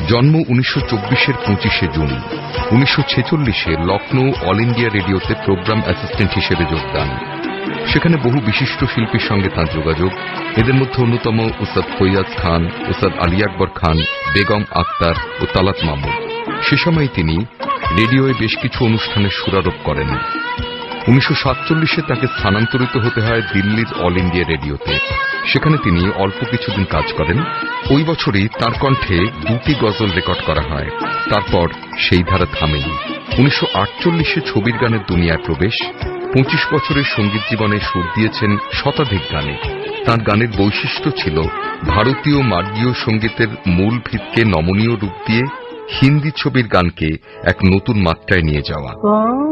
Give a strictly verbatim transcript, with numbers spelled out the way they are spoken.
জন্ম উনিশশো চব্বিশের পঁচিশে জুন। উনিশশো ছেচল্লিশে লখনৌ অল ইন্ডিয়া রেডিওতে প্রোগ্রাম অ্যাসিস্ট্যান্ট হিসেবে যোগদান। সেখানে বহু বিশিষ্ট শিল্পীর সঙ্গে তাঁর যোগাযোগ। এদের মধ্যে অন্যতম উস্তাদ ফৈয়াজ খান, উস্তাদ আলী আকবর খান, বেগম আক্তার ও তালাত মামুদ। সে সময় তিনি রেডিওয় বেশ কিছু অনুষ্ঠানের সুরারোপ করেন। উনিশশো সাতচল্লিশে তাকে স্থানান্তরিত হতে হয় দিল্লির অল ইন্ডিয়া রেডিওতে। সেখানে তিনি অল্প কিছুদিন কাজ করেন। ওই বছরই তাঁর কণ্ঠে দুটি গজল রেকর্ড করা হয়। তারপর সেই ধারা থামেনি। উনিশশো আটচল্লিশে ছবির গানের দুনিয়ায় প্রবেশ। পঁচিশ বছরের সঙ্গীত জীবনে সুর দিয়েছেন শতাধিক গানে। তাঁর গানের বৈশিষ্ট্য ছিল ভারতীয় মার্গীয় সঙ্গীতের মূল ভিতকে নমনীয় রূপ দিয়ে হিন্দি ছবির গানকে এক নতুন মাত্রায় নিয়ে যাওয়া।